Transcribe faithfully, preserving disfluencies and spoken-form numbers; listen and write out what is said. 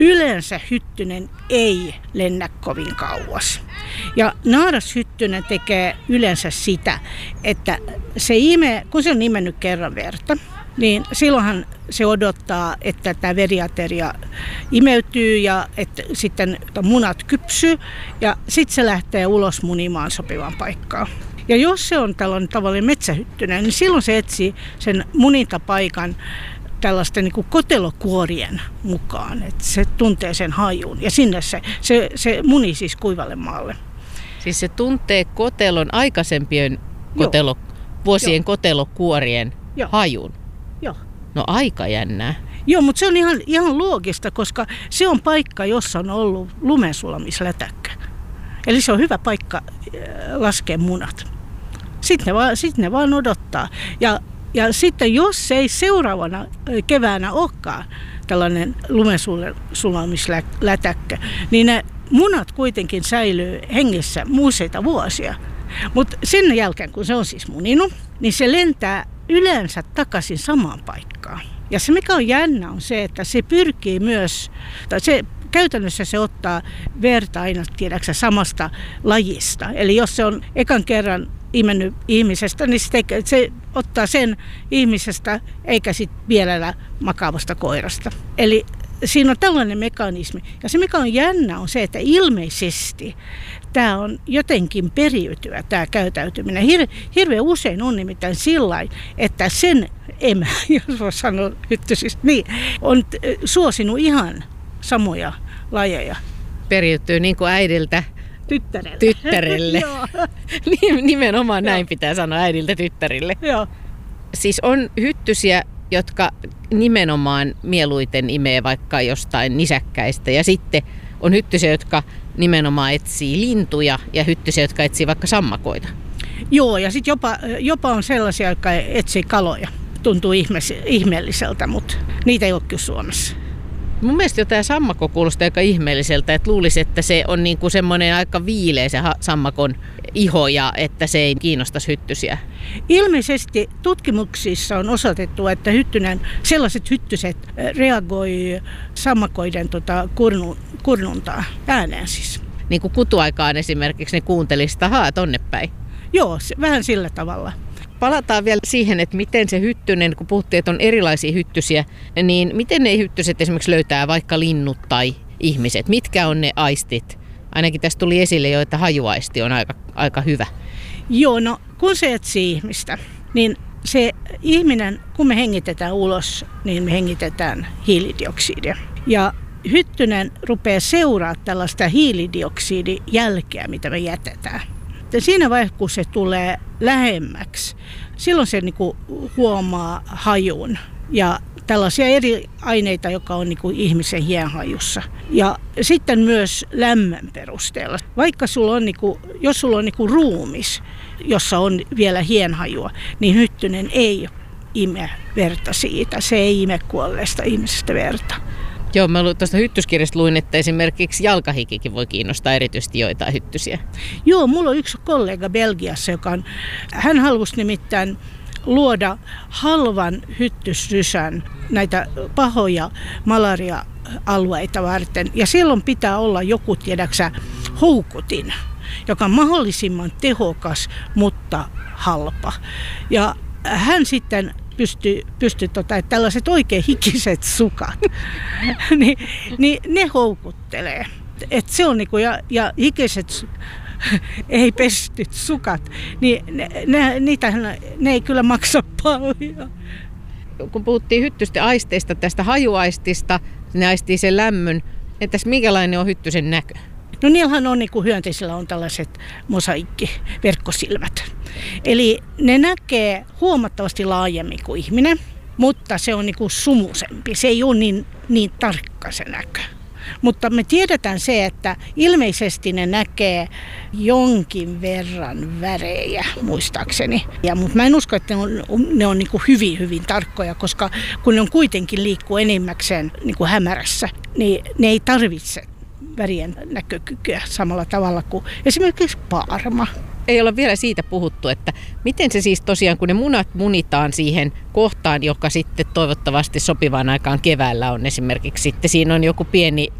yleensä hyttynen ei lennä kovin kauas. Ja naarashyttynen tekee yleensä sitä, että se imee, kun se on imennyt kerran verta, niin silloinhan se odottaa, että tämä veriateria imeytyy ja että sitten munat kypsyy ja sitten se lähtee ulos munimaan sopivaan paikkaan. Ja jos se on tällainen tavallinen metsähyttynen, niin silloin se etsii sen munintapaikan tällaisten niin kuin kotelokuorien mukaan, että se tuntee sen hajun ja sinne se, se, se muni siis kuivalle maalle. Siis se tuntee kotelon aikaisempien kotelo, vuosien Joo. kotelokuorien Joo. hajun? Joo. No aika jännää. Joo, mutta se on ihan, ihan loogista, koska se on paikka, jossa on ollut lumensulamislätäkkä. Eli se on hyvä paikka laskea munat. Sitten ne vaan, sitten ne vaan odottaa. Ja, ja sitten jos ei seuraavana keväänä olekaan tällainen lumensulamislätäkkä, niin ne munat kuitenkin säilyy hengissä useita vuosia. Mutta sen jälkeen, kun se on siis muninut, niin se lentää yleensä takaisin samaan paikkaan. Ja se mikä on jännä on se, että se pyrkii myös, tai se käytännössä se ottaa verta aina tiedäksä samasta lajista. Eli jos se on ekan kerran imennyt ihmisestä, niin se, se ottaa sen ihmisestä eikä sitten vielä makaavasta koirasta. Eli siinä on tällainen mekanismi. Ja se mikä on jännä on se, että ilmeisesti tämä on jotenkin periytyä tämä käytäytyminen. Hir- hirveän usein on nimittäin sillä että sen emä, jos voi sanoa hyttysistä, niin on suosinut ihan samoja lajeja. Periytyy niin kuin äidiltä tyttärelle. tyttärelle. Nimenomaan näin Joo. pitää sanoa äidiltä tyttärille. Joo. Siis on hyttysiä, jotka nimenomaan mieluiten imee vaikka jostain nisäkkäistä. Ja sitten on hyttysiä, jotka nimenomaan etsii lintuja ja hyttysiä, jotka etsii vaikka sammakoita. Joo, ja sitten jopa, jopa on sellaisia, jotka etsii kaloja. Tuntuu ihmeelliseltä, mutta niitä ei ole kyllä Suomessa. Mun mielestä jo tämä sammakko kuulostaa aika ihmeelliseltä, että luulisi, että se on niinku semmoinen aika viileä se sammakon iho ja että se ei kiinnostaisi hyttysiä. Ilmeisesti tutkimuksissa on osoitettu, että hyttynen, sellaiset hyttyset reagoi sammakoiden tota, kurnu, kurnuntaa ääneen siis. Niin kuin kutuaikaan esimerkiksi ne kuuntelisi, että haa, tonne päin. Joo, vähän sillä tavalla. Palataan vielä siihen, että miten se hyttynen, kun puhuttiin, että on erilaisia hyttysiä, niin miten ne hyttyset esimerkiksi löytää vaikka linnut tai ihmiset? Mitkä on ne aistit? Ainakin tässä tuli esille jo, että hajuaisti on aika, aika hyvä. Joo, no kun se etsii ihmistä, niin se ihminen, kun me hengitetään ulos, niin me hengitetään hiilidioksidia. Ja hyttynen rupeaa seuraamaan tällaista hiilidioksidijälkeä, mitä me jätetään. Ja siinä vaiheessa, kun se tulee lähemmäksi, silloin se niinku huomaa hajun ja tällaisia eri aineita, jotka on niinku ihmisen hienhajussa. Ja sitten myös lämmön perusteella. Vaikka sulla on niinku, jos sulla on niinku ruumis, jossa on vielä hienhajua, niin hyttynen ei ime verta siitä. Se ei ime kuolleesta ihmisestä verta. Joo, mä tuosta hyttyskirjasta luin, että esimerkiksi jalkahikikin voi kiinnostaa erityisesti joitain hyttysiä. Joo, mulla on yksi kollega Belgiassa, joka on, hän halusi nimittäin luoda halvan hyttysrysän näitä pahoja malaria-alueita varten. Ja silloin pitää olla joku, tiedäksä, houkutin, joka on mahdollisimman tehokas, mutta halpa. Ja hän sitten pystyi, pystyi tota, että tällaiset oikein hikiset sukat, niin, niin ne houkuttelee. Et se on niinku, ja, ja hikiset ei pestyt sukat, niin ne, ne, niitä, ne ei kyllä maksa paljon. Kun puhuttiin hyttysten aisteista, tästä hajuaistista, ne aistii sen lämmön. Entäs minkälainen on hyttysen näkö? No niillähän on, niin kuin hyönteisillä on tällaiset mosaikkiverkkosilmät. Eli ne näkee huomattavasti laajemmin kuin ihminen, mutta se on niin kuin sumusempi. Se ei ole niin, niin tarkka se näkö. Mutta me tiedetään se, että ilmeisesti ne näkee jonkin verran värejä, muistaakseni. Ja, mutta mä en usko, että ne on, ne on niin kuin hyvin, hyvin tarkkoja, koska kun ne on kuitenkin liikkuu enimmäkseen niin kuin hämärässä, niin ne ei tarvitse värien näkökykyä samalla tavalla kuin esimerkiksi paarma. ei olla vielä siitä puhuttu, että miten se siis tosiaan, kun ne munat munitaan siihen kohtaan, joka sitten toivottavasti sopivaan aikaan keväällä on esimerkiksi, sitten siinä on joku pieni